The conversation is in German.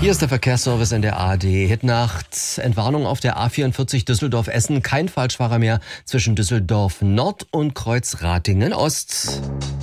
Hier ist der Verkehrsservice in der ARD. Hitnacht, Entwarnung auf der A44 Düsseldorf-Essen. Kein Falschfahrer mehr zwischen Düsseldorf Nord und Kreuzratingen Ost.